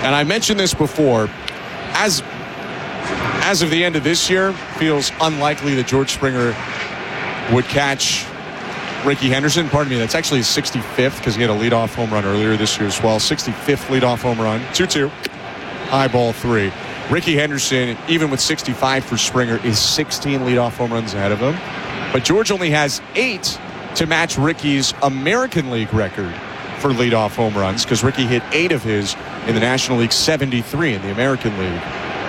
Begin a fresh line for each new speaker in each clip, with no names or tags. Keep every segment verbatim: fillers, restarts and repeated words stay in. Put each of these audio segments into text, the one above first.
And I mentioned this before, as as of the end of this year, feels unlikely that George Springer would catch Ricky Henderson. Pardon me, that's actually his sixty-fifth because he had a leadoff home run earlier this year as well. sixty-fifth leadoff home run. two two. High ball three. Ricky Henderson, even with sixty-five for Springer, is sixteen leadoff home runs ahead of him. But George only has eight to match Ricky's American League record for leadoff home runs because Ricky hit eight of his in the National League, seventy-three in the American League.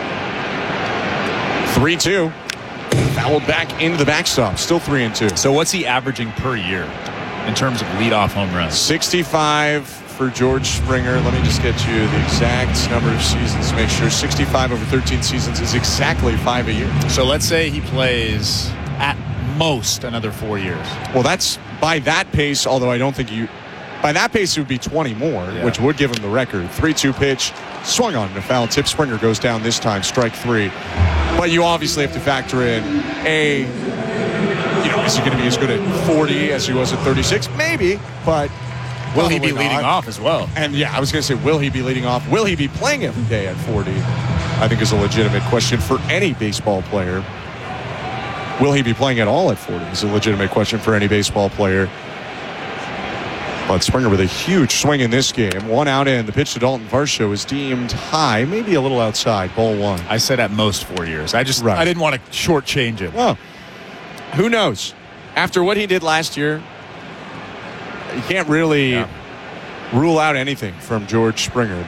three two. Fouled back into the backstop. Still three and two.
So what's he averaging per year in terms of leadoff home runs?
sixty-five for George Springer. Let me just get you the exact number of seasons to make sure. sixty-five over thirteen seasons is exactly five a year.
So let's say he plays at most another four years.
Well, that's by that pace, although I don't think you... By that pace, it would be twenty more, yeah. which would give him the record. three two pitch, swung on a foul tip. Springer goes down this time, strike three. But you obviously have to factor in, A, you know, is he going to be as good at forty as he was at thirty-six? Maybe, but
will he be
not.
leading off as well?
And yeah, I was going to say, will he be leading off? Will he be playing every day at forty? I think is a legitimate question for any baseball player. Will he be playing at all at forty? Is a legitimate question for any baseball player. But Springer with a huge swing in this game. One out in. The pitch to Dalton Varsho is deemed high, maybe a little outside. Ball one.
I said at most four years. I just
right.
I didn't want to shortchange it.
Well, who knows? After what he did last year, you can't really yeah. rule out anything from George Springer.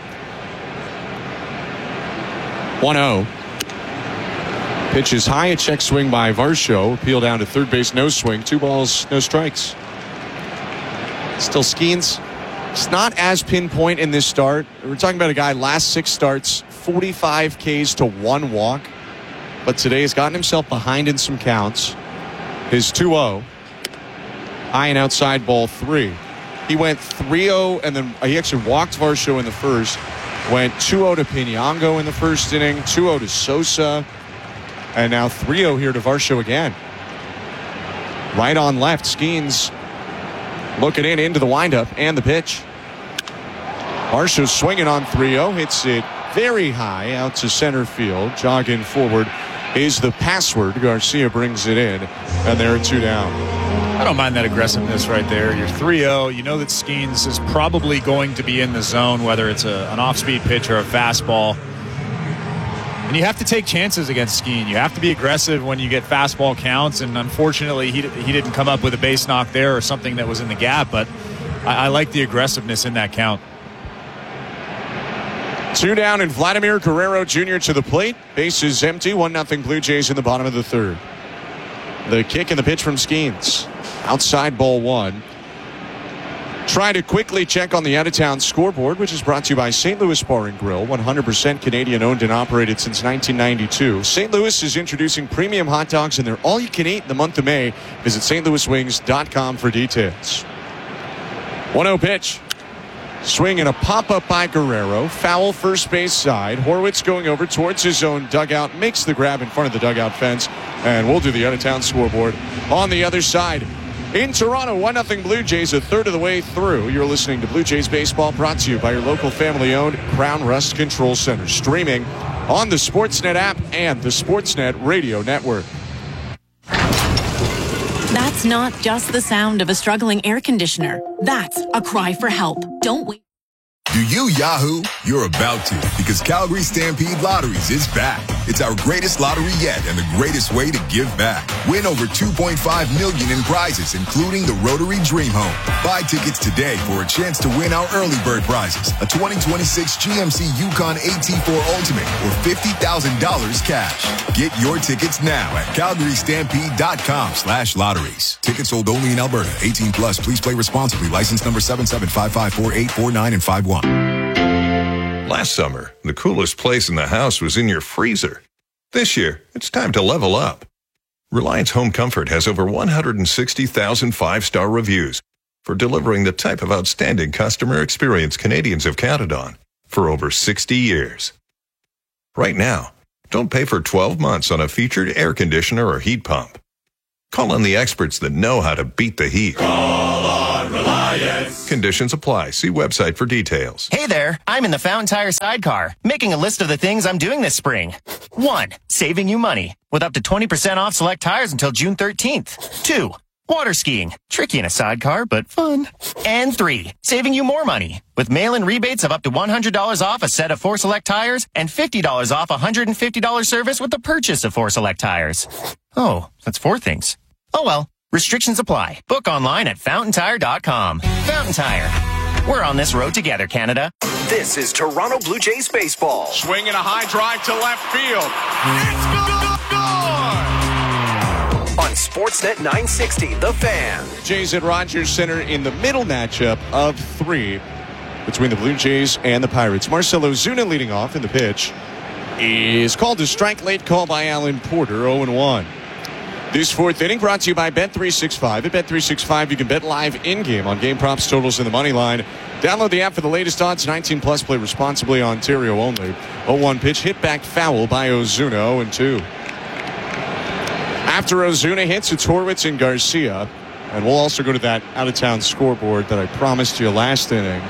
one oh. Pitch is high. A check swing by Varsho. Appeal down to third base. No swing. Two balls, no strikes. Still Skeens. It's not as pinpoint in this start. We're talking about a guy last six starts, forty-five Ks to one walk. But today has gotten himself behind in some counts. His two oh. High and outside ball three. He went three oh and then he actually walked Varsho in the first. Went two oh to Pinango in the first inning. two oh to Sosa. And now three oh here to Varsho again. Right on left. Skeens looking in into the windup and the pitch. Varsho swinging on three oh. Hits it very high out to center field. Jogging forward is the password. Garcia brings it in. And there are two down.
I don't mind that aggressiveness right there. You're three oh. You know that Skeens is probably going to be in the zone, whether it's a, an off-speed pitch or a fastball. And you have to take chances against Skeen. You have to be aggressive when you get fastball counts. And unfortunately, he he didn't come up with a base knock there or something that was in the gap. But I, I like the aggressiveness in that count.
Two down and Vladimir Guerrero Junior to the plate. Base is empty. one nothing Blue Jays in the bottom of the third. The kick and the pitch from Skeens. Outside ball one. Try to quickly check on the out-of-town scoreboard, which is brought to you by Saint Louis Bar and Grill, one hundred percent Canadian owned and operated since nineteen ninety-two. Saint Louis is introducing premium hot dogs, and they're all you can eat in the month of May. Visit St Louis Wings dot com for details. one oh pitch. Swing and a pop-up by Guerrero. Foul first base side. Horwitz going over towards his own dugout. Makes the grab in front of the dugout fence. And we'll do the out-of-town scoreboard on the other side. In Toronto, one nothing Blue Jays, a third of the way through. You're listening to Blue Jays Baseball, brought to you by your local family-owned Crown Rust Control Center. Streaming on the Sportsnet app and the Sportsnet Radio Network.
That's not just the sound of a struggling air conditioner. That's a cry for help. Don't wait.
Do you Yahoo? You're about to, because Calgary Stampede Lotteries is back. It's our greatest lottery yet and the greatest way to give back. Win over two point five million dollars in prizes, including the Rotary Dream Home. Buy tickets today for a chance to win our early bird prizes, a twenty twenty-six G M C Yukon A T four Ultimate, or fifty thousand dollars cash. Get your tickets now at calgary stampede dot com slash lotteries. Tickets sold only in Alberta. eighteen plus. Please play responsibly. License number seven seven five five four eight four nine and five one.
Last summer, the coolest place in the house was in your freezer. This year, it's time to level up. Reliance Home Comfort has over one hundred sixty thousand five-star reviews for delivering the type of outstanding customer experience Canadians have counted on for over sixty years. Right now, don't pay for twelve months on a featured air conditioner or heat pump. Call on the experts that know how to beat the heat.
Call on
Reliance. Conditions apply. See website for details.
Hey there, I'm in the Fountain Tire sidecar, making a list of the things I'm doing this spring. One, saving you money, with up to twenty percent off select tires until June thirteenth. Two, water skiing, tricky in a sidecar, but fun. And three, saving you more money, with mail-in rebates of up to one hundred dollars off a set of four select tires and fifty dollars off a one hundred fifty dollars service with the purchase of four select tires. Oh, that's four things. Oh well. Restrictions apply. Book online at fountain tire dot com. Fountain Tire. We're on this road together, Canada.
This is Toronto Blue Jays baseball.
Swing and a high drive to left field. It's gone!
On Sportsnet nine sixty, The Fan.
Jays at Rogers Center in the middle matchup of three between the Blue Jays and the Pirates. Marcell Ozuna leading off, in the pitch is called a strike. Late call by Alan Porter, oh and one. This fourth inning brought to you by Bet three sixty-five. At Bet three sixty-five, you can bet live in-game on game props, totals, and the money line. Download the app for the latest odds. nineteen plus, play responsibly, Ontario only. oh one pitch, hit back foul by Ozuna, oh and two. After Ozuna hits, it's Horwitz and Garcia. And we'll also go to that out-of-town scoreboard that I promised you last inning.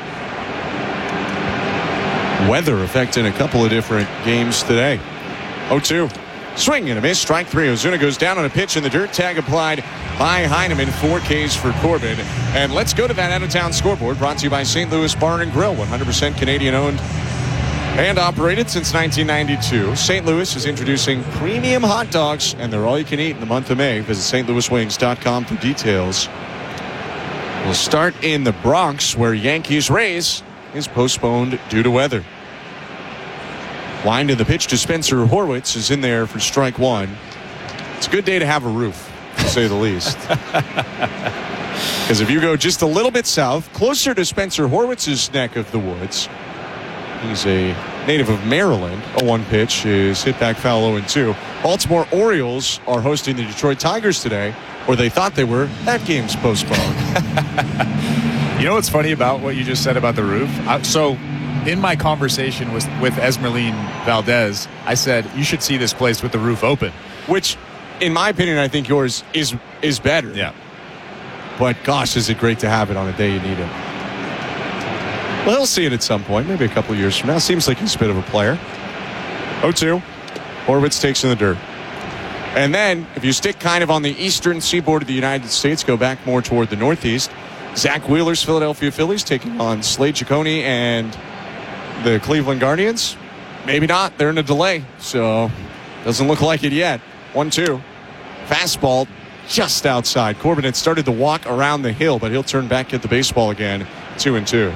Weather affecting a couple of different games today. oh two. Swing and a miss. Strike three. Ozuna goes down on a pitch in the dirt. Tag applied by Heineman. Four Ks for Corbin. And let's go to that out-of-town scoreboard brought to you by Saint Louis Bar and Grill. one hundred percent Canadian-owned and operated since nineteen ninety-two. Saint Louis is introducing premium hot dogs, and they're all you can eat in the month of May. Visit st louis wings dot com for details. We'll start in the Bronx, where Yankees-Rays is postponed due to weather. Wind to the pitch to Spencer Horwitz is in there for strike one. It's a good day to have a roof, to say the least. Because if you go just a little bit south, closer to Spencer Horwitz's neck of the woods, he's a native of Maryland. oh one pitch is hit back foul, oh and two. Baltimore Orioles are hosting the Detroit Tigers today, or they thought they were. That game's postponed.
You know what's funny about what you just said about the roof? I, so... In my conversation with, with Esmeralyn Valdez, I said, you should see this place with the roof open.
Which, in my opinion, I think yours is is better.
Yeah.
But, gosh, is it great to have it on a day you need it. Well, he'll see it at some point, maybe a couple of years from now. Seems like he's a bit of a player. oh two. Horwitz takes in the dirt. And then, if you stick kind of on the eastern seaboard of the United States, go back more toward the northeast, Zach Wheeler's Philadelphia Phillies taking on Slade Ciccone and the Cleveland Guardians. Maybe not. They're in a delay, so doesn't look like it yet. one two. Fastball just outside. Corbin had started to walk around the hill, but he'll turn back at the baseball again. two and two.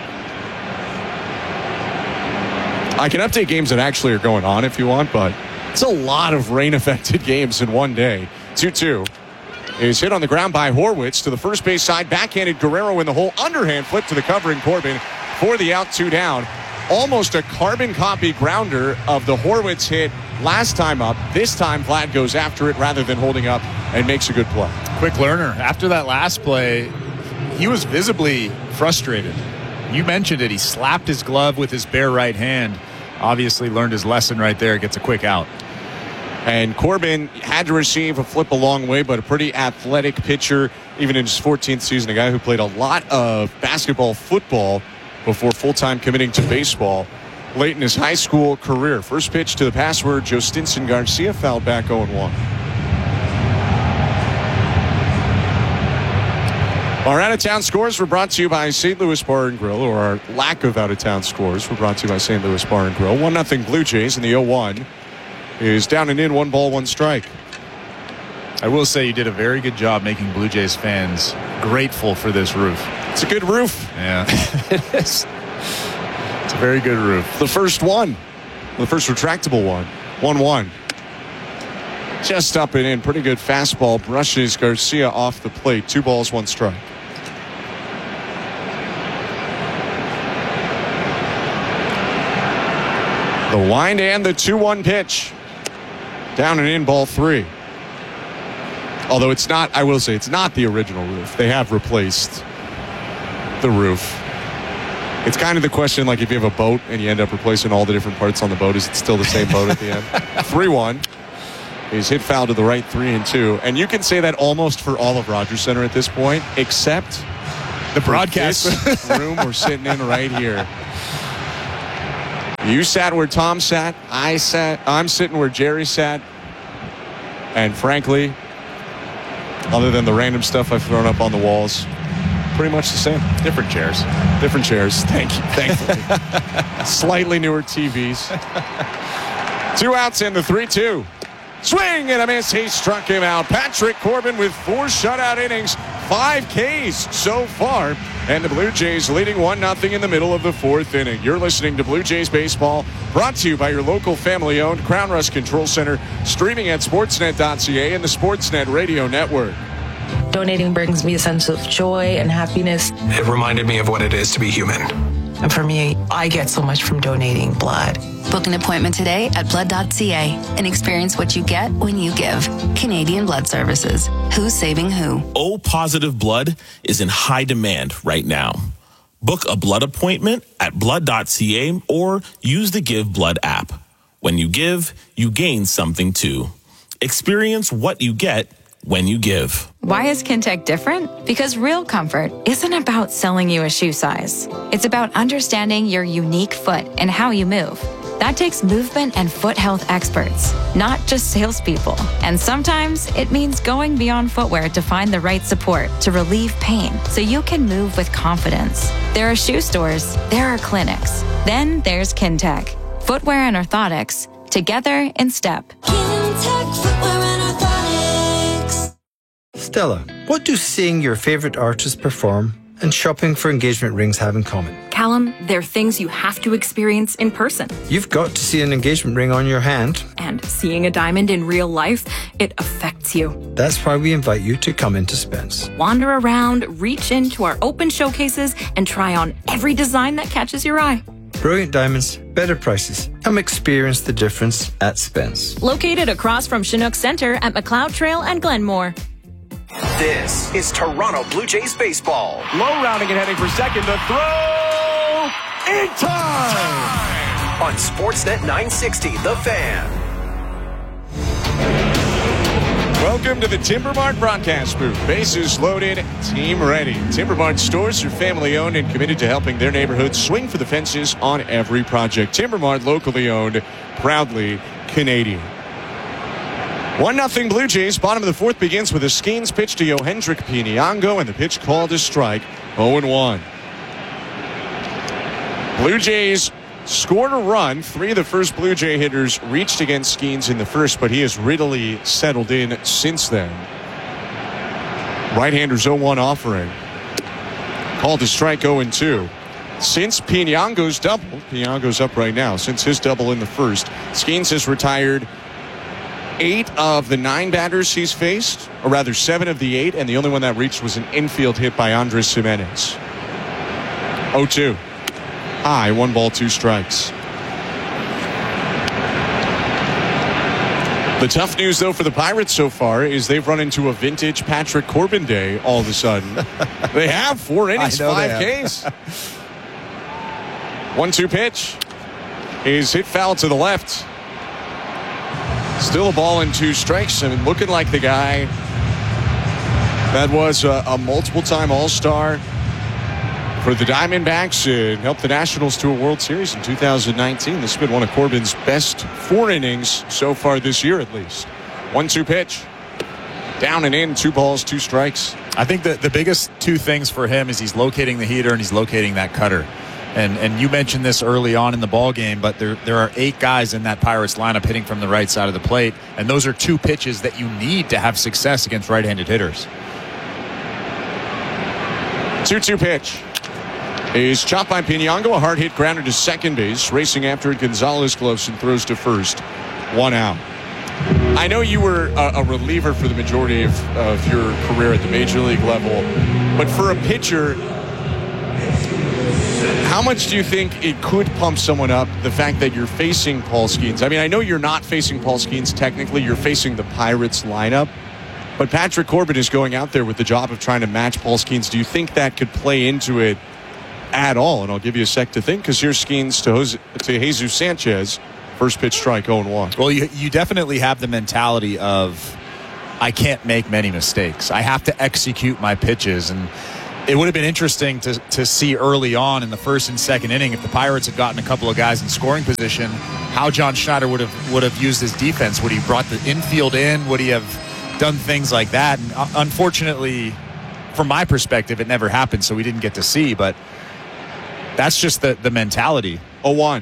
I can update games that actually are going on if you want, but it's a lot of rain-affected games in one day. two two. Is hit on the ground by Horwitz to the first base side. Backhanded Guerrero in the hole. Underhand flip to the covering Corbin for the out, two down. Almost a carbon copy grounder of the Horwitz hit last time up. This time Vlad goes after it rather than holding up and makes a good play.
Quick learner. After that last play, he was visibly frustrated. You mentioned it. He slapped his glove with his bare right hand. Obviously learned his lesson right there. Gets a quick out.
And Corbin had to receive a flip a long way, but a pretty athletic pitcher, even in his fourteenth season, a guy who played a lot of basketball, football, before full-time committing to baseball late in his high school career. First pitch to the password, Joe Stinson Garcia fouled back oh and one. Our out-of-town scores were brought to you by Saint Louis Bar and Grill, or our lack of out-of-town scores were brought to you by Saint Louis Bar and Grill. one nothing Blue Jays in the oh one is down and in, one ball, one strike.
I will say you did a very good job making Blue Jays fans grateful for this roof.
It's a good roof.
Yeah, it is. It's a very good roof.
The first one. The first retractable one. one one. Just up and in. Pretty good fastball. Brushes Garcia off the plate. Two balls, one strike. The wind and the two one pitch. Down and in, ball three. Although it's not, I will say, it's not the original roof. They have replaced the roof. It's kind of the question, like if you have a boat and you end up replacing all the different parts on the boat, is it still the same boat at the end? three one. He's hit foul to the right, three and two. And you can say that almost for all of Rogers Center at this point, except
The broadcast
this room we're sitting in right here. You sat where Tom sat. I sat. I'm sitting where Jerry sat. And frankly, other than the random stuff I've thrown up on the walls, pretty much the same.
Different chairs.
Different chairs. Thank you. Thankfully. Slightly newer T Vs. Two outs in the three two. Swing and a miss. He struck him out. Patrick Corbin with four shutout innings, five Ks so far. And the Blue Jays leading one nothing in the middle of the fourth inning. You're listening to Blue Jays Baseball, brought to you by your local family-owned Crown Rust Control Center, streaming at sportsnet dot c a and the Sportsnet Radio Network.
Donating brings me a sense of joy and happiness.
It reminded me of what it is to be human.
And for me, I get so much from donating blood.
Book an appointment today at blood dot c a and experience what you get when you give. Canadian Blood Services. Who's saving who?
O positive blood is in high demand right now. Book a blood appointment at blood dot c a or use the Give Blood app. When you give, you gain something too. Experience what you get when you give.
Why is Kintec different? Because real comfort isn't about selling you a shoe size. It's about understanding your unique foot and how you move. That takes movement and foot health experts, not just salespeople. And sometimes it means going beyond footwear to find the right support to relieve pain so you can move with confidence. There are shoe stores, there are clinics. Then there's Kintec. Footwear and orthotics, together in step.
Kintec Footwear and Orthotics.
Stella, what do seeing your favorite artist perform and shopping for engagement rings have in common?
Callum, they're things you have to experience in person.
You've got to see an engagement ring on your hand.
And seeing a diamond in real life, it affects you.
That's why we invite you to come into Spence.
Wander around, reach into our open showcases, and try on every design that catches your eye.
Brilliant diamonds, better prices. Come experience the difference at Spence.
Located across from Chinook Center at McLeod Trail and Glenmore.
This is Toronto Blue Jays baseball.
Low rounding and heading for second. The throw in time
on Sportsnet nine sixty, The Fan.
Welcome to the Timber Mart broadcast booth. Bases loaded, team ready. Timber Mart stores are family owned and committed to helping their neighborhoods swing for the fences on every project. Timber Mart, locally owned, proudly Canadian. one nothing Blue Jays. Bottom of the fourth begins with a Skeens pitch to Yohendrick Piñango, and the pitch called a strike. oh and one. Blue Jays scored a run. Three of the first Blue Jay hitters reached against Skeens in the first, but he has readily settled in since then. Right-hander's oh one offering. Called a strike oh and two. Since Piñango's double, Piñango's up right now, since his double in the first, Skeens has retired eight of the nine batters he's faced, or rather seven of the eight, and the only one that reached was an infield hit by Andres Jimenez. oh two. High, one ball, two strikes. The tough news, though, for the Pirates so far is they've run into a vintage Patrick Corbin day all of a sudden. They have four innings, five Ks. one two pitch is hit foul to the left. Still a ball and two strikes. I mean, looking like the guy that was a, a multiple-time All-Star for the Diamondbacks and helped the Nationals to a World Series in two thousand nineteen. This has been one of Corbin's best four innings so far this year, at least. one two pitch. Down and in, two balls, two strikes.
I think that the biggest two things for him is he's locating the heater and he's locating that cutter. And and you mentioned this early on in the ball game, but there there are eight guys in that Pirates lineup hitting from the right side of the plate, and those are two pitches that you need to have success against right-handed hitters.
two two pitch. He's chopped by Piñango, a hard hit grounder to second base. Racing after it, Gonzalez gloves and throws to first. One out. I know you were a, a reliever for the majority of, of your career at the major league level, but for a pitcher, how much do you think it could pump someone up, the fact that you're facing Paul Skeens? I mean, I know you're not facing Paul Skeens technically. You're facing the Pirates lineup. But Patrick Corbin is going out there with the job of trying to match Paul Skeens. Do you think that could play into it at all? And I'll give you a sec to think, because here's Skeens to, Jose, to Jesus Sanchez. First pitch strike, oh and one.
Well, you, you definitely have the mentality of, I can't make many mistakes. I have to execute my pitches. And it would have been interesting to, to see early on in the first and second inning if the Pirates had gotten a couple of guys in scoring position, how John Schneider would have would have used his defense. Would he brought the infield in? Would he have done things like that? And uh, unfortunately, from my perspective, it never happened, so we didn't get to see. But that's just the, the mentality.
oh one.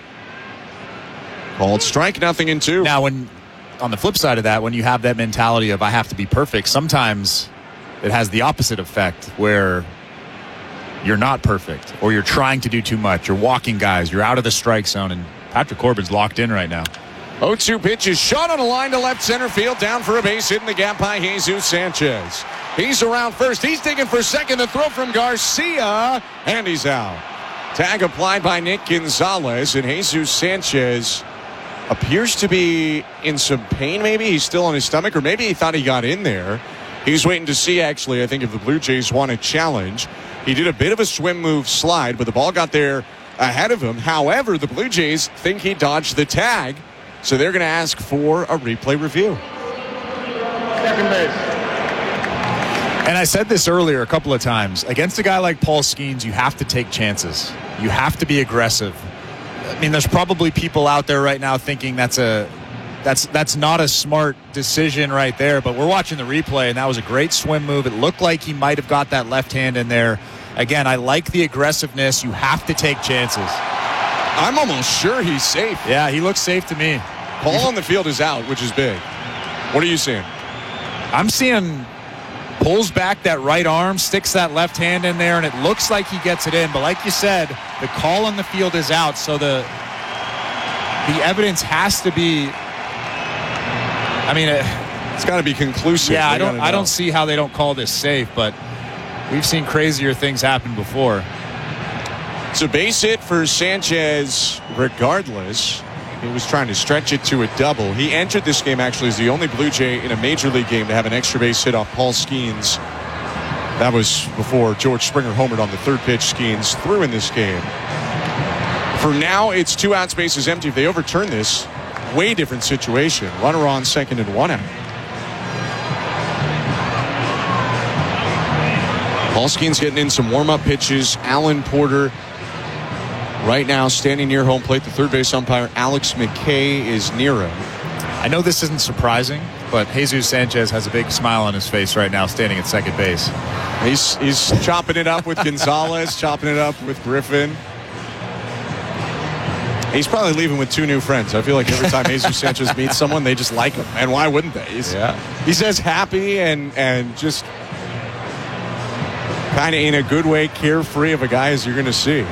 Called strike, nothing in two.
Now, when on the flip side of that, when you have that mentality of I have to be perfect, sometimes it has the opposite effect where you're not perfect or you're trying to do too much. You're walking guys. You're out of the strike zone, and Patrick Corbin's locked in right now.
oh two pitch is shot on a line to left center field, down for a base hit in the gap by Jesus Sanchez. He's around first. He's digging for second. The throw from Garcia, and he's out. Tag applied by Nick Gonzalez, and Jesus Sanchez appears to be in some pain. Maybe he's still on his stomach, or maybe he thought he got in there. He's waiting to see, actually, I think, if the Blue Jays want a challenge. He did a bit of a swim move slide, but the ball got there ahead of him. However, the Blue Jays think he dodged the tag, so they're going to ask for a replay review.
Second base.
And I said this earlier a couple of times. Against a guy like Paul Skeens, you have to take chances. You have to be aggressive. I mean, there's probably people out there right now thinking that's a that's that's not a smart decision right there, but we're watching the replay, and that was a great swim move. It looked like he might have got that left hand in there. Again, I like the aggressiveness. You have to take chances.
I'm almost sure he's safe.
Yeah, he looks safe to me.
Ball on the field is out, which is big. What are you seeing?
I'm seeing pulls back that right arm, sticks that left hand in there, and it looks like he gets it in. But like you said, the call on the field is out, so the the evidence has to be. I mean, it,
it's got to be conclusive.
Yeah,
they
I don't. I don't see how they don't call this safe, but we've seen crazier things happen before.
It's a base hit for Sanchez, regardless. He was trying to stretch it to a double. He entered this game actually as the only Blue Jay in a major league game to have an extra base hit off Paul Skeens. That was before George Springer homered on the third pitch. Skeens threw in this game. For now, it's two outs, bases empty. If they overturn this, way different situation. Runner on second and one out. Paul Skeens getting in some warm-up pitches. Alan Porter right now standing near home plate. The third base umpire, Alex McKay, is near him.
I know this isn't surprising, but Jesus Sanchez has a big smile on his face right now standing at second base.
He's, he's chopping it up with Gonzalez, chopping it up with Griffin. He's probably leaving with two new friends. I feel like every time Jesus Sanchez meets someone, they just like him. And why wouldn't they? He's,
yeah.
he's as happy and, and just kind of in a good way carefree of a guy as you're going to see.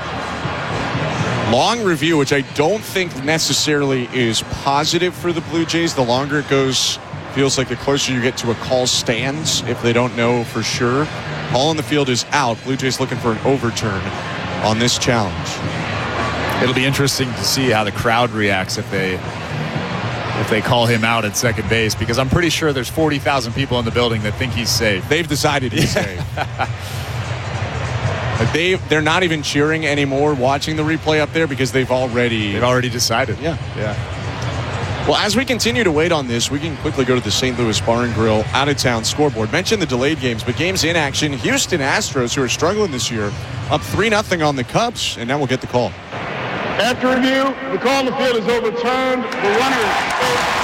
Long review, which I don't think necessarily is positive for the Blue Jays. The longer it goes, feels like the closer you get to a call stands if they don't know for sure. Ball on the field is out. Blue Jays looking for an overturn on this challenge.
It'll be interesting to see how the crowd reacts if they if they call him out at second base, because I'm pretty sure there's forty thousand people in the building that think he's safe.
They've decided he's safe. They they're not even cheering anymore watching the replay up there because they've already
they've already decided.
Yeah.
Yeah.
Well, as we continue to wait on this, we can quickly go to the Saint Louis Bar and Grill out-of-town scoreboard. Mentioned the delayed games, but games in action. Houston Astros, who are struggling this year, up three nothing on the Cubs, and now we'll get the call.
After review, the call on the field is overturned. The runner.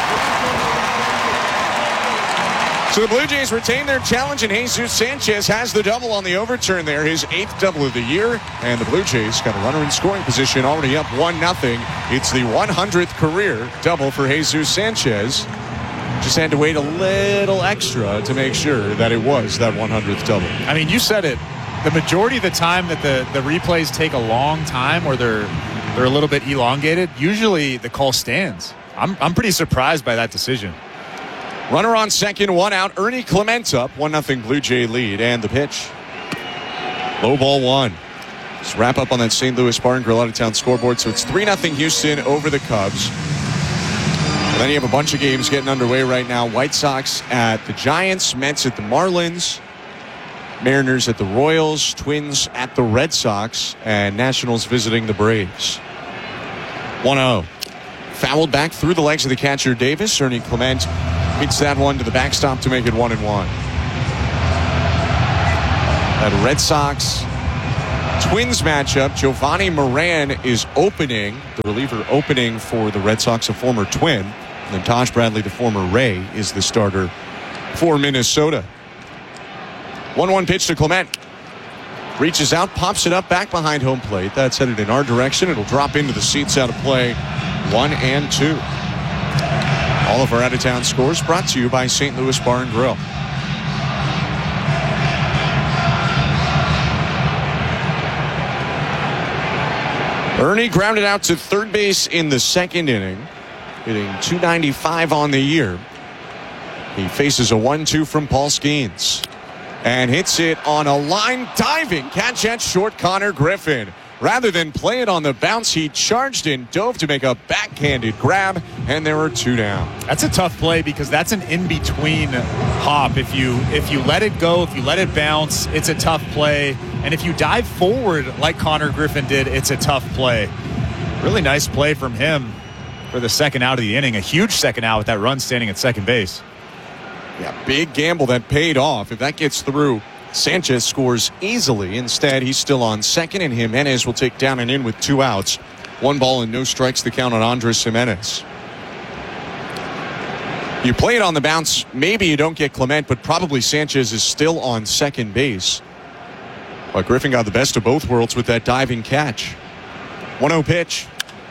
So the Blue Jays retain their challenge, and Jesus Sanchez has the double on the overturn there, his eighth double of the year. And the Blue Jays got a runner in scoring position, already up one nothing. It's the one hundredth career double for Jesus Sanchez. Just had to wait a little extra to make sure that it was that one hundredth double.
I mean, you said it. The majority of the time that the, the replays take a long time or they're they're a little bit elongated, usually the call stands. I'm I'm pretty surprised by that decision.
Runner on second, one out. Ernie Clement up, one nothing Blue Jay lead. And the pitch. Low ball one. Let's wrap up on that Saint Louis Bar and Grill out-of-town scoreboard. So it's three nothing Houston over the Cubs. And then you have a bunch of games getting underway right now. White Sox at the Giants, Mets at the Marlins, Mariners at the Royals, Twins at the Red Sox, and Nationals visiting the Braves. one oh. Fouled back through the legs of the catcher Davis. Ernie Clement hits that one to the backstop to make it one and one. That Red Sox Twins matchup. Giovanni Moran is opening, the reliever opening for the Red Sox, a former Twin. And then Taj Bradley, the former Ray, is the starter for Minnesota. one one pitch to Clement. Reaches out, pops it up back behind home plate. That's headed in our direction. It'll drop into the seats out of play. One and two. All of our out-of-town scores brought to you by Saint Louis Bar and Grill. Ernie grounded out to third base in the second inning, hitting two ninety-five on the year. He faces a one two from Paul Skeens and hits it on a line diving catch at short. Connor Griffin, rather than play it on the bounce, he charged and dove to make a backhanded grab, and there were two down.
That's a tough play because that's an in-between hop. If you if you let it go, if you let it bounce, it's a tough play. And if you dive forward like Connor Griffin did, it's a tough play. Really nice play from him for the second out of the inning. A huge second out with that run standing at second base.
Yeah, big gamble that paid off. If that gets through, Sanchez scores easily. Instead, he's still on second, and Jimenez will take down and in with two outs. One ball and no strikes to count on Andres Jimenez. You play it on the bounce, maybe you don't get Clement, but probably Sanchez is still on second base. But Griffin got the best of both worlds with that diving catch. one oh pitch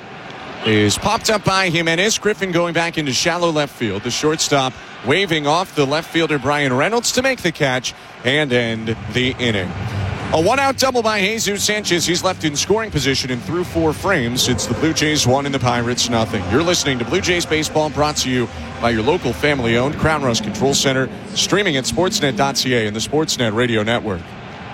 is popped up by Jimenez. Griffin going back into shallow left field. The shortstop waving off the left fielder Brian Reynolds to make the catch and end the inning. A one-out double by Jesus Sanchez. He's left in scoring position and through four frames. It's the Blue Jays one and the Pirates nothing. You're listening to Blue Jays Baseball, brought to you by your local family-owned Crown Rust Control Center, streaming at sportsnet dot c a and the Sportsnet Radio Network.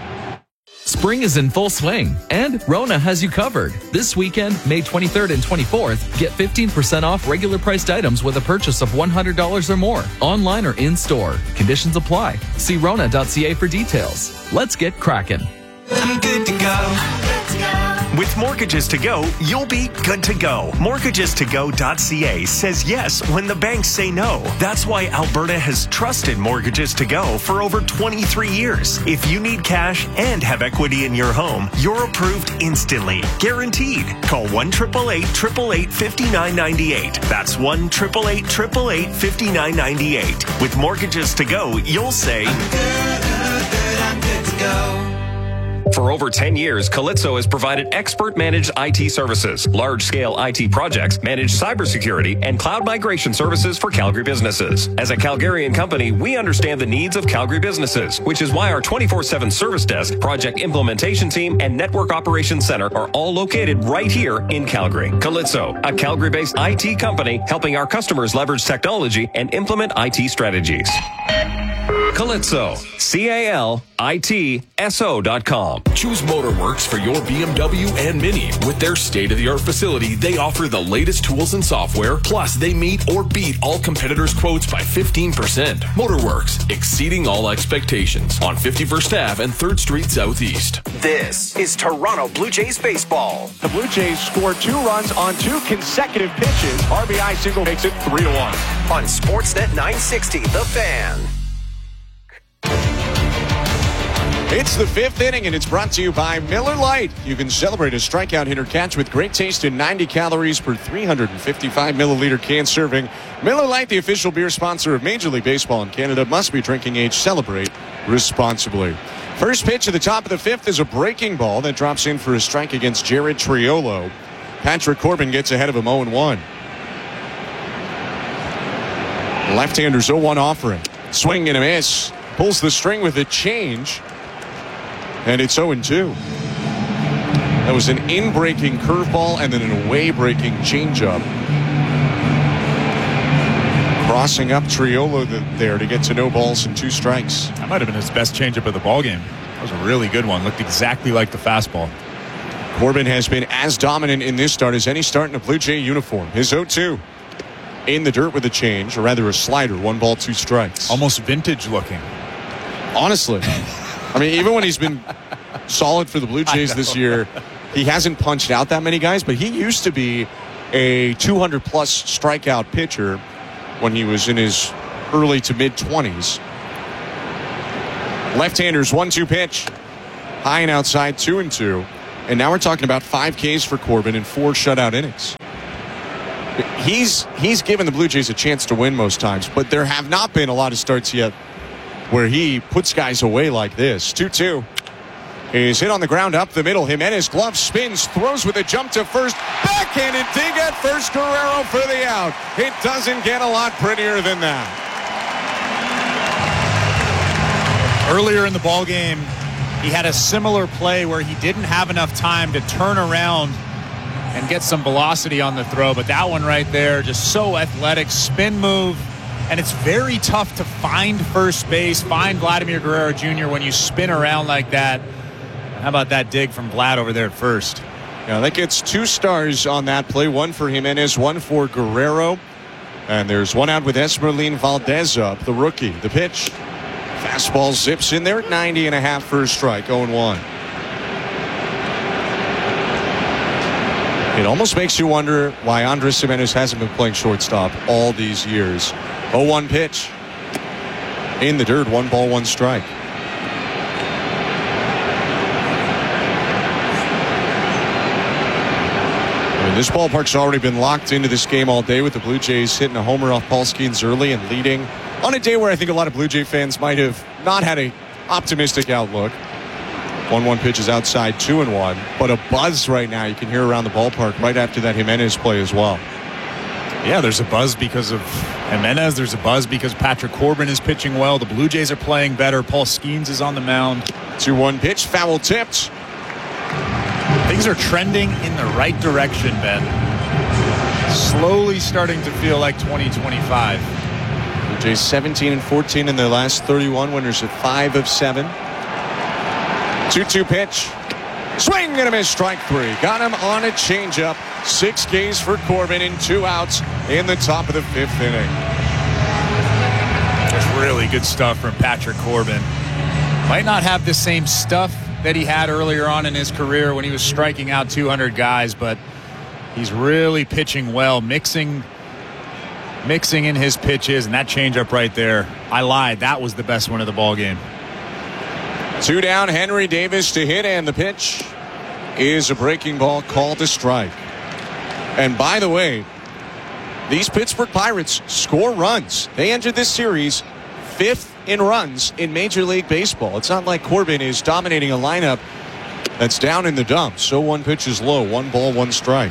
Spring is in full swing, and Rona has you covered. This weekend, May twenty-third and twenty-fourth, get fifteen percent off regular priced items with a purchase of one hundred dollars or more, online or in-store. Conditions apply. See rona dot c a for details. Let's get cracking.
I'm good to go. I'm good to go. With Mortgages to Go, you'll be good to go. mortgages to go dot c a says yes when the banks say no. That's why Alberta has trusted Mortgages to Go for over twenty-three years. If you need cash and have equity in your home, you're approved instantly. Guaranteed. Call one eight eight eight, eight eight eight, five nine nine eight. That's one eight eight eight, eight eight eight, five nine nine eight. With Mortgages to Go, you'll say, I'm good, good, good, I'm good to go.
For over ten years, Calypso has provided expert-managed I T services, large-scale I T projects, managed cybersecurity, and cloud migration services for Calgary businesses. As a Calgarian company, we understand the needs of Calgary businesses, which is why our twenty-four seven service desk, project implementation team, and network operations center are all located right here in Calgary. Calypso, a Calgary-based I T company helping our customers leverage technology and implement I T strategies. Calypso, C A L I T S O dot com.
Choose Motorworks for your B M W and Mini. With their state-of-the-art facility, they offer the latest tools and software, plus they meet or beat all competitors' quotes by fifteen percent. Motorworks, exceeding all expectations on fifty-first Avenue and third Street Southeast.
This is Toronto Blue Jays baseball.
The Blue Jays score two runs on two consecutive pitches. R B I single makes it three to one.
On Sportsnet nine sixty, The Fan.
It's the fifth inning, and it's brought to you by Miller Lite. You can celebrate a strikeout hitter catch with great taste and ninety calories per three hundred fifty-five milliliter can serving. Miller Lite, the official beer sponsor of Major League Baseball in Canada, must be drinking age. Celebrate responsibly. First pitch at the top of the fifth is a breaking ball that drops in for a strike against Jared Triolo. Patrick Corbin gets ahead of him oh and one. Left-hander's oh one offering. Swing and a miss. Pulls the string with a change. And it's oh and two. That was an in-breaking curveball and then an away-breaking changeup. Crossing up Triolo there to get to no balls and two strikes.
That might have been his best changeup of the ballgame. That was a really good one. Looked exactly like the fastball.
Corbin has been as dominant in this start as any start in a Blue Jay uniform. His oh two. In the dirt with a change, or rather a slider. One ball, two strikes.
Almost vintage looking.
Honestly. I mean, even when he's been solid for the Blue Jays this year, he hasn't punched out that many guys, but he used to be a two hundred plus strikeout pitcher when he was in his early to mid twenties. Left-hander's one two pitch. high and outside, two and two. And now we're talking about five Ks for Corbin and four shutout innings. He's he's given the Blue Jays a chance to win most times, but there have not been a lot of starts yet where he puts guys away like this. two two. He's hit on the ground up the middle. Jimenez glove spins, throws with a jump to first. Backhanded dig at first. Guerrero for the out. It doesn't get a lot prettier than that.
Earlier in the ball game, he had a similar play where he didn't have enough time to turn around and get some velocity on the throw. But that one right there, just so athletic, spin move. And it's very tough to find first base, find Vladimir Guerrero Junior when you spin around like that. How about that dig from Vlad over there at first?
Yeah, that gets two stars on that play. One for Jimenez, one for Guerrero. And there's one out with Esmeralin Valdez up, the rookie. The pitch. Fastball zips in there at ninety and a half for a strike, oh and one. It almost makes you wonder why Andres Jimenez hasn't been playing shortstop all these years. oh one pitch. In the dirt, one ball, one strike. I mean, this ballpark's already been locked into this game all day with the Blue Jays hitting a homer off Paul Skeens early and leading on a day where I think a lot of Blue Jay fans might have not had an optimistic outlook. one one pitch is outside, two and one. But a buzz right now you can hear around the ballpark right after that Jimenez play as well.
Yeah, there's a buzz because of Jimenez. There's a buzz because Patrick Corbin is pitching well. The Blue Jays are playing better. Paul Skeens is on the mound.
two one pitch, foul tipped.
Things are trending in the right direction, Ben. Slowly starting to feel like twenty twenty-five.
Blue Jays seventeen and fourteen in their last thirty-one, winners at five of seven. two two pitch. Swing and a miss, strike three. Got him on a changeup. Six Ks for Corbin and two outs in the top of the fifth inning.
That's really good stuff from Patrick Corbin. Might not have the same stuff that he had earlier on in his career when he was striking out two hundred guys, but he's really pitching well, mixing mixing in his pitches, and that changeup right there, I lied, that was the best one of the ball game.
Two down, Henry Davis to hit, and the pitch is a breaking ball called a strike. And by the way, these Pittsburgh Pirates score runs. They entered this series fifth in runs in Major League Baseball. It's not like Corbin is dominating a lineup that's down in the dumps. So one pitch is low, one ball, one strike.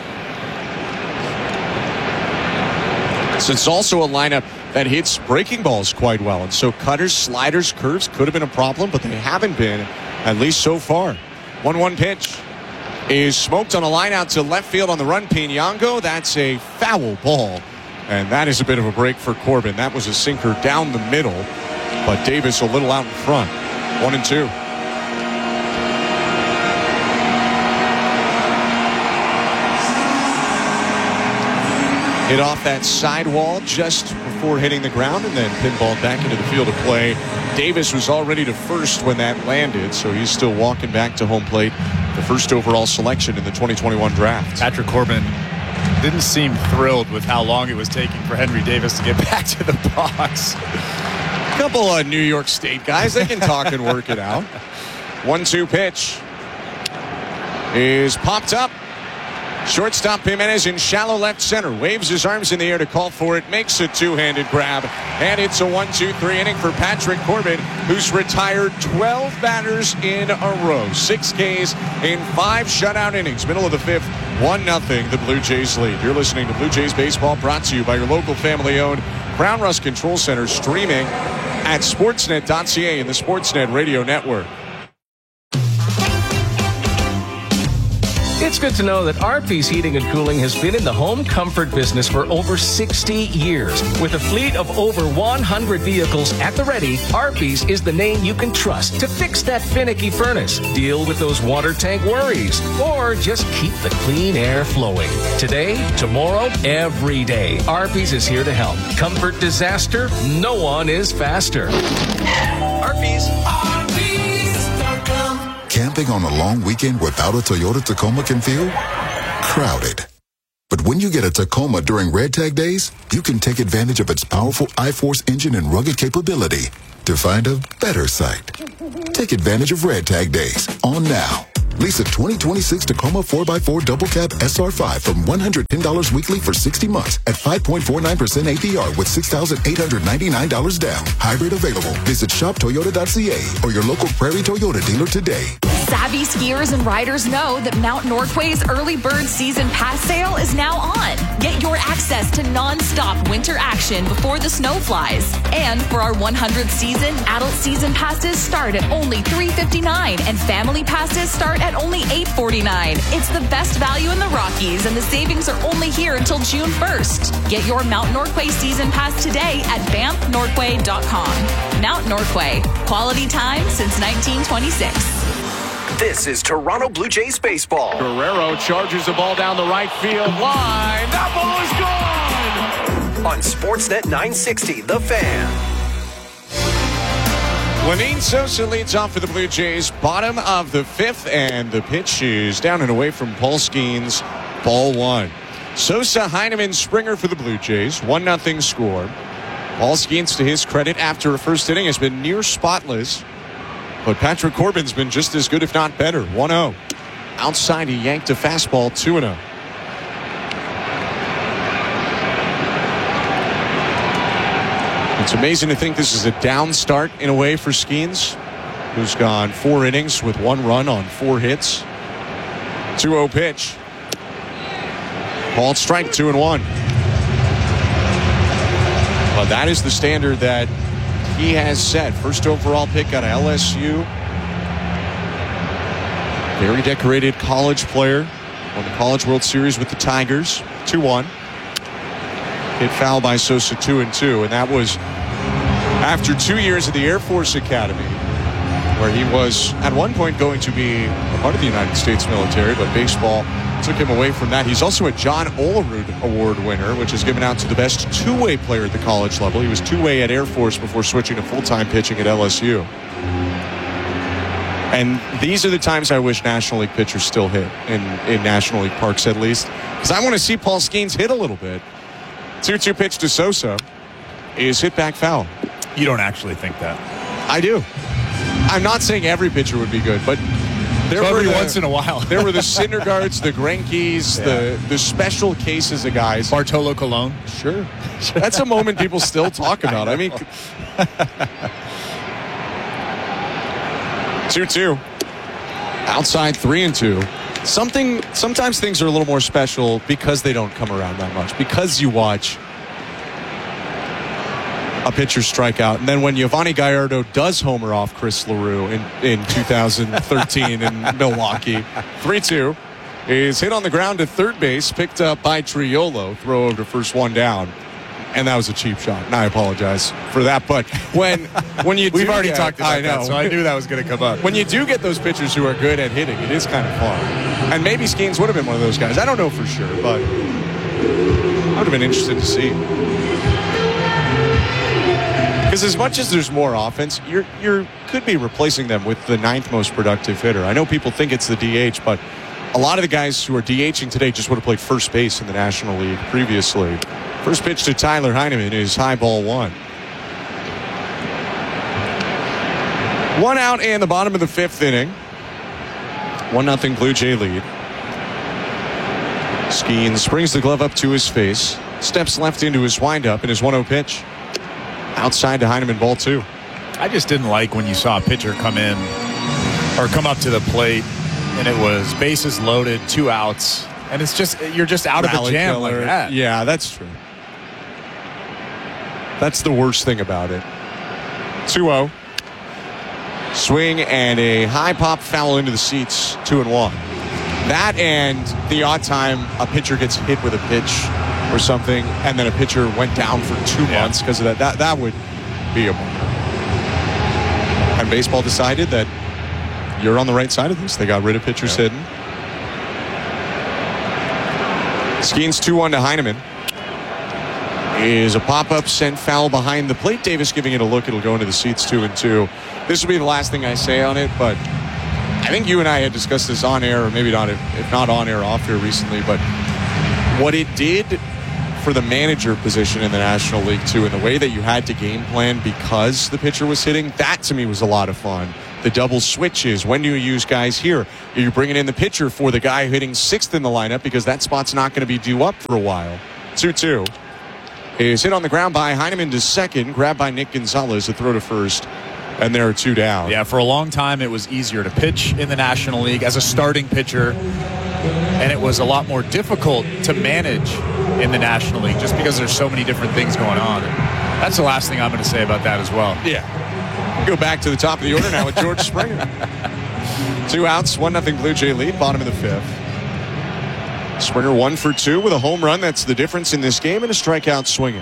So it's also a lineup that hits breaking balls quite well. And so cutters, sliders, curves could have been a problem, but they haven't been, at least so far. one one pitch is smoked on a line out to left field on the run. Piñango, that's a foul ball. And that is a bit of a break for Corbin. That was a sinker down the middle, but Davis a little out in front. One and two. Hit off that sidewall just before hitting the ground and then pinballed back into the field of play. Davis was all ready to first when that landed, so he's still walking back to home plate. The first overall selection in the twenty twenty-one draft.
Patrick Corbin didn't seem thrilled with how long it was taking for Henry Davis to get back to the box.
A couple of New York State guys, they can talk and work it out. one two pitch is popped up. Shortstop Jimenez in shallow left center. Waves his arms in the air to call for it. Makes a two-handed grab. And it's a one two three inning for Patrick Corbin, who's retired twelve batters in a row. Six Ks in five shutout innings. Middle of the fifth, one nothing. The Blue Jays lead. You're listening to Blue Jays Baseball, brought to you by your local family-owned Crown Rust Control Center, streaming at sportsnet dot c a and the Sportsnet Radio Network.
It's good to know that R P's Heating and Cooling has been in the home comfort business for over sixty years. With a fleet of over one hundred vehicles at the ready, R P's is the name you can trust to fix that finicky furnace, deal with those water tank worries, or just keep the clean air flowing. Today, tomorrow, every day, R P's is here to help. Comfort disaster, no one is faster. R P's. R P's dot com.
Camping on a long weekend without a Toyota Tacoma can feel crowded. But when you get a Tacoma during Red Tag Days, you can take advantage of its powerful I-Force engine and rugged capability to find a better sight.
Take advantage of Red Tag Days on now. Lease a twenty twenty-six Tacoma four by four Double Cab S R five from one hundred ten dollars weekly for sixty months at five point four nine percent A P R with six thousand eight hundred ninety-nine dollars down. Hybrid available. Visit shop toyota dot c a or your local Prairie Toyota dealer today.
Savvy skiers and riders know that Mount Norquay's early bird season pass sale is now on. Get your access to non-stop winter action before the snow flies. And for our one hundredth season, adult season passes start at only three hundred fifty-nine dollars and family passes start at only eight hundred forty-nine dollars. It's the best value in the Rockies, and the savings are only here until June first. Get your Mount Norquay season pass today at banff norquay dot com. Mount Norquay, quality time since nineteen twenty-six.
This is Toronto Blue Jays baseball.
Guerrero charges the ball down the right field line. That ball is gone!
On Sportsnet nine sixty, The Fan.
Lenyn Sosa leads off for the Blue Jays, bottom of the fifth, and the pitch is down and away from Paul Skeens, ball one. Sosa, Heineman, Springer for the Blue Jays, one nothing score. Paul Skeens, to his credit, after a first inning, has been near spotless. But Patrick Corbin's been just as good, if not better. one oh. Outside, he yanked a fastball, two oh. It's amazing to think this is a down start in a way for Skeens, who's gone four innings with one run on four hits. two oh pitch. Called strike, two and one. But that is the standard that he has set. First overall pick out of L S U. Very decorated college player. Won the College World Series with the Tigers. two one. Hit foul by Sosa, two and two. And that was after two years at the Air Force Academy, where he was at one point going to be a part of the United States military, but baseball took him away from that. He's also a John Olerud Award winner, which is given out to the best two-way player at the college level. He was two-way at Air Force before switching to full-time pitching at L S U. And these are the times I wish National League pitchers still hit, in, in National League parks at least, because I want to see Paul Skeens hit a little bit. two two pitch to Sosa is hit back foul.
You don't actually think that?
I do. I'm not saying every pitcher would be good, but there
so
were
every
the,
once in a while.
there were the Syndergaards, the Greinke's, yeah. the the special cases of guys.
Bartolo Colon.
Sure. That's a moment people still talk about. I, I mean, two two. Outside three and two. Something. Sometimes things are a little more special because they don't come around that much. Because you watch a pitcher strike out, and then when Giovanni Gallardo does homer off Chris LaRue in, in two thousand thirteen in Milwaukee, three two is hit on the ground to third base, picked up by Triolo, throw over to first, one down, and that was a cheap shot, and I apologize for that, but when when you do
we've already
get,
talked about
I know,
that, so I knew that was going to come up.
When you do get those pitchers who are good at hitting, it is kind of fun, and maybe Skeens would have been one of those guys. I don't know for sure, but I would have been interested to see. Because as much as there's more offense, you're you're could be replacing them with the ninth most productive hitter. I know people think it's the D H, but a lot of the guys who are DHing today just would have played first base in the National League previously. First pitch to Tyler Heineman is high ball one. One out in the bottom of the fifth inning. One nothing Blue Jay lead. Skeens brings the glove up to his face, steps left into his windup, and his one oh pitch. Outside to Heineman, ball two.
I just didn't like when you saw a pitcher come in or come up to the plate and it was bases loaded, two outs, and it's just you're just out Rally of the jam killer. Like that.
Yeah, that's true. That's the worst thing about it. two oh. Swing and a high pop foul into the seats, two and one. That and the odd time a pitcher gets hit with a pitch or something, and then a pitcher went down for two yeah. months because of that. That that would be a bummer. And baseball decided that you're on the right side of this. They got rid of pitchers yeah. hitting. Skeens two one to Heineman. Is a pop-up sent foul behind the plate. Davis giving it a look. It'll go into the seats, two and two. This will be the last thing I say on it, but I think you and I had discussed this on air, or maybe not, if not on air, off air recently, but what it did for the manager position in the National League too, and the way that you had to game plan because the pitcher was hitting, that to me was a lot of fun. the double switches. When do you use guys here? Are you bringing in the pitcher for the guy hitting sixth in the lineup because that spot's not going to be due up for a while? two two is hit on the ground by Heineman to second, grabbed by Nick Gonzalez, a throw to first, and there are two down.
Yeah, for a long time it was easier to pitch in the National League as a starting pitcher, and it was a lot more difficult to manage in the National League just because there's so many different things going on. And that's the last thing I'm going to say about that as well.
Yeah. Go back to the top of the order now with George Springer. Two outs, one nothing Blue Jay lead, bottom of the fifth. Springer one for two with a home run. That's the difference in this game, and a strikeout swinging.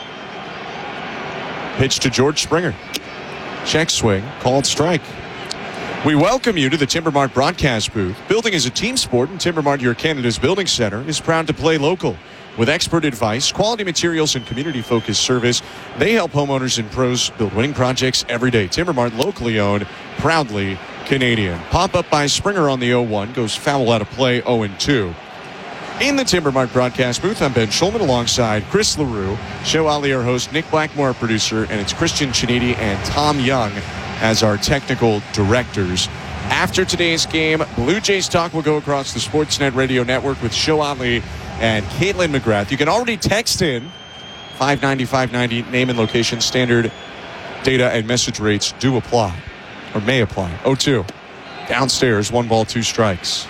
Pitch to George Springer. Check swing, called strike. We welcome you to the Timbermart broadcast booth. Building is a team sport, and Timbermart, your Canada's building center, is proud to play local. With expert advice, quality materials, and community-focused service, they help homeowners and pros build winning projects every day. Timbermart, locally owned, proudly Canadian. Pop-up by Springer on the oh one, goes foul out of play, oh and two. In the Timbermart broadcast booth, I'm Ben Schulman alongside Chris LaRue, Show Ali, our host, Nick Blackmore, our producer, and it's Christian Chiniti and Tom Young as our technical directors. After today's game, Blue Jays Talk will go across the Sportsnet Radio Network with Show Ali and Caitlin McGrath. You can already text in five ninety, five ninety, name and location. Standard data and message rates do apply, or may apply. oh two. Downstairs, one ball, two strikes.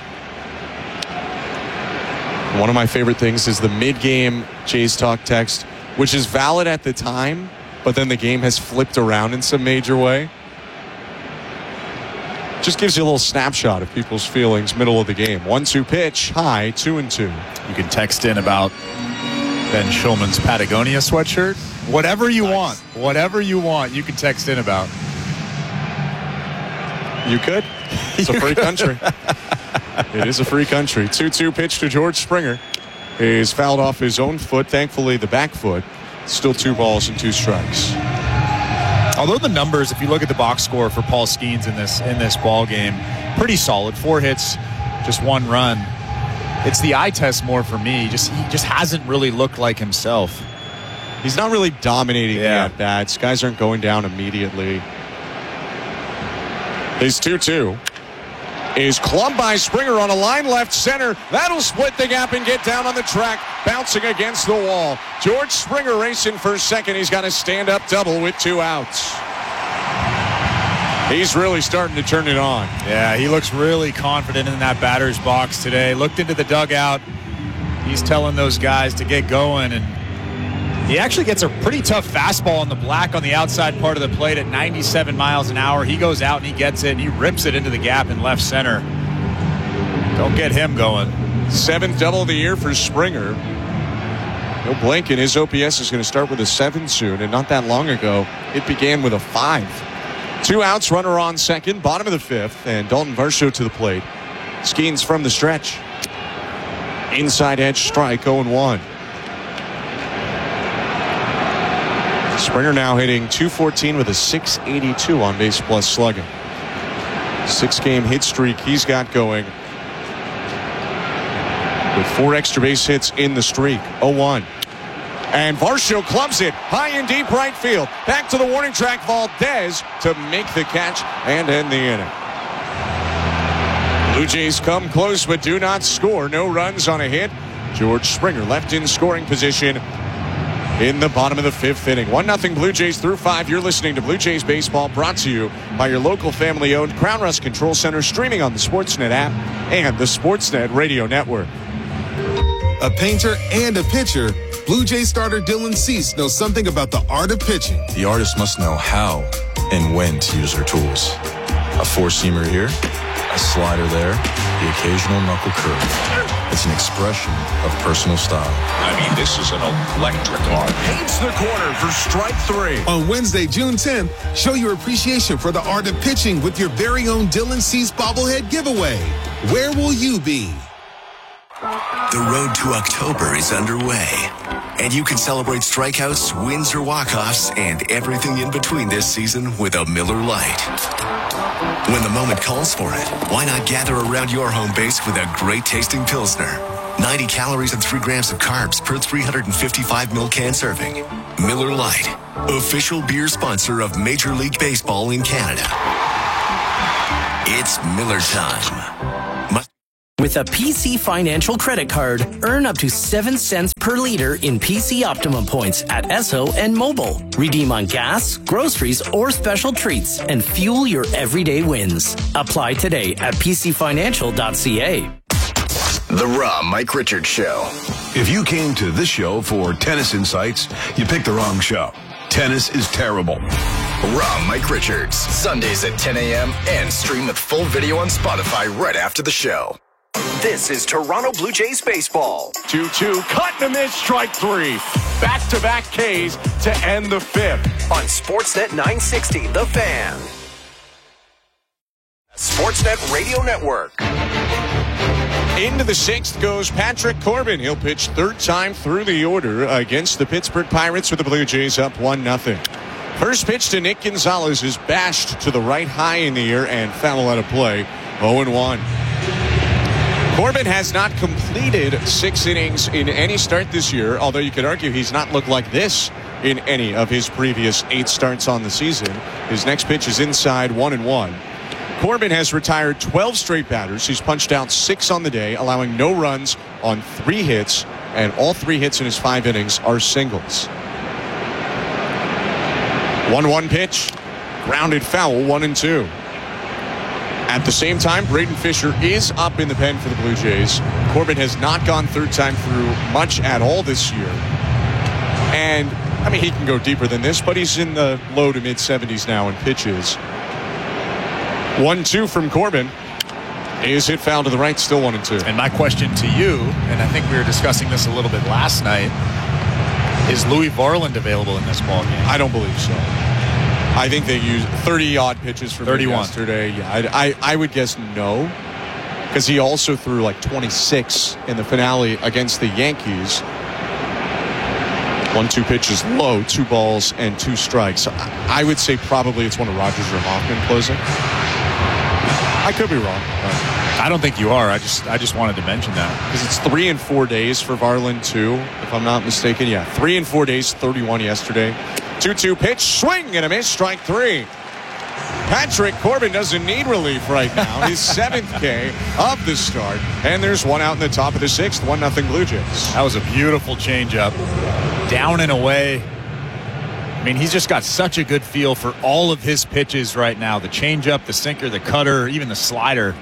One of my favorite things is the mid-game Jays Talk text, which is valid at the time, but then the game has flipped around in some major way. Just gives you a little snapshot of people's feelings middle of the game. one two pitch, high, two and two.
You can text in about Ben Schulman's Patagonia sweatshirt. Whatever you nice. want. Whatever you want, you can text in about.
You could. It's a free country. It is a free country. two two pitch to George Springer. He's fouled off his own foot. Thankfully, the back foot. Still two balls and two strikes.
Although the numbers, if you look at the box score for Paul Skeens in this in this ball game, pretty solid. Four hits, just one run. It's the eye test more for me. Just he just hasn't really looked like himself.
He's not really dominating
yeah.
the at-bats. Guys aren't going down immediately. His two two is clubbed by Springer on a line left center. That'll split the gap and get down on the track, bouncing against the wall. George Springer racing for second. He's got a stand-up double with two outs. He's really starting to turn it on.
Yeah, he looks really confident in that batter's box today. Looked into the dugout. He's telling those guys to get going, and he actually gets a pretty tough fastball on the black on the outside part of the plate at ninety-seven miles an hour. He goes out and he gets it, and he rips it into the gap in left center. Don't get him going.
Seventh double of the year for Springer. No blinking. His O P S is going to start with a seven soon, and not that long ago, it began with a five. Two outs, runner on second, bottom of the fifth, and Dalton Varsho to the plate. Skeens from the stretch. Inside edge strike, oh and one. Springer now hitting two fourteen with a six eighty-two on base plus slugging. Six game hit streak he's got going, with four extra base hits in the streak. oh one. And Varsho clubs it high and deep right field. Back to the warning track. Valdez to make the catch and end the inning. Blue Jays come close but do not score. No runs on a hit. George Springer left in scoring position in the bottom of the fifth inning. one nothing Blue Jays through five. You're listening to Blue Jays Baseball, brought to you by your local family-owned Crown Rust Control Center, streaming on the Sportsnet app and the Sportsnet Radio Network.
A painter and a pitcher, Blue Jays starter Dylan Cease knows something about the art of pitching.
The artist must know how and when to use their tools. A four-seamer here, a slider there, the occasional knuckle curve. It's an expression of personal style.
I mean, this is an electric arm.
Paints the corner for strike three. On Wednesday, June tenth, show your appreciation for the art of pitching with your very own Dylan Cease bobblehead giveaway. Where will you be?
The road to October is underway, and you can celebrate strikeouts, wins, or walk-offs, and everything in between this season with a Miller Lite. When the moment calls for it, why not gather around your home base with a great-tasting Pilsner? ninety calories and three grams of carbs per three hundred fifty-five milliliter can serving. Miller Lite, official beer sponsor of Major League Baseball in Canada. It's Miller time. Must-
With a P C Financial credit card, earn up to seven cents per liter in P C Optimum points at Esso and Mobile. Redeem on gas, groceries, or special treats and fuel your everyday wins. Apply today at p c financial dot c a.
The Raw Mike Richards Show. If you came to this show for tennis insights, you picked the wrong show. Tennis is terrible.
Raw Mike Richards, Sundays at ten a.m. and stream with full video on Spotify right after the show.
This is Toronto Blue Jays baseball.
two two, cut and a miss, strike three. Back-to-back Ks to end the fifth.
On Sportsnet nine sixty, The Fan. Sportsnet Radio Network.
Into the sixth goes Patrick Corbin. He'll pitch third time through the order against the Pittsburgh Pirates with the Blue Jays up one nothing. First pitch to Nick Gonzalez is bashed to the right high in the air and foul out of play. oh and one. Corbin has not completed six innings in any start this year, although you could argue he's not looked like this in any of his previous eight starts on the season. His next pitch is inside, one and one. Corbin has retired twelve straight batters. He's punched out six on the day, allowing no runs on three hits, and all three hits in his five innings are singles. one one pitch, grounded foul, one and two. At the same time, Braden Fisher is up in the pen for the Blue Jays. Corbin has not gone third time through much at all this year. And, I mean, he can go deeper than this, but he's in the low to mid seventies now in pitches. one two from Corbin. Is hit foul to the right, still one and two.
And my question to you, and I think we were discussing this a little bit last night, is Louis Varland available in this ball game?
I don't believe so. I think they used thirty-odd pitches from
thirty-one
yesterday. Yeah, I, I, I would guess no, because he also threw like twenty-six in the finale against the Yankees. One two pitches low, two balls and two strikes. I, I would say probably it's one of Rogers or Hoffman closing. I could be wrong.
I don't think you are. I just I just wanted to mention that.
Because it's three and four days for Varland, too, if I'm not mistaken. Yeah, three and four days, thirty-one yesterday. two two pitch, swing and a miss, strike three. Patrick Corbin doesn't need relief right now. His seventh K of the start. And there's one out in the top of the sixth, one nothing Blue Jays.
That was a beautiful changeup. Down and away. I mean, he's just got such a good feel for all of his pitches right now. The changeup, the sinker, the cutter, even the slider.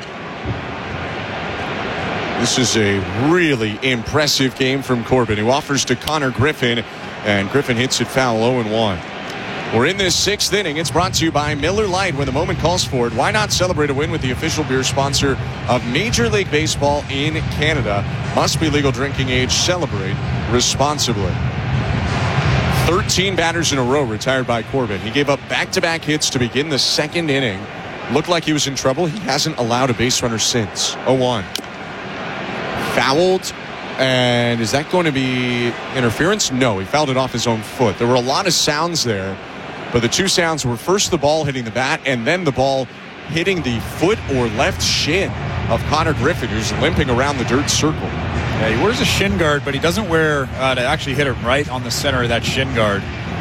This is a really impressive game from Corbin, who offers to Connor Griffin, and Griffin hits it foul, oh and one. We're in this sixth inning. It's brought to you by Miller Lite. When the moment calls for it, why not celebrate a win with the official beer sponsor of Major League Baseball in Canada? Must be legal drinking age. Celebrate responsibly. thirteen batters in a row retired by Corbin. He gave up back-to-back hits to begin the second inning. Looked like he was in trouble. He hasn't allowed a base runner since. oh one. Fouled. And is that going to be interference? No, he fouled it off his own foot. There were a lot of sounds there, but the two sounds were first the ball hitting the bat and then the ball hitting the foot or left shin of Connor Griffin, who's limping around the dirt circle.
Yeah, he wears a shin guard, but he doesn't wear uh, to actually hit it right on the center of that shin guard.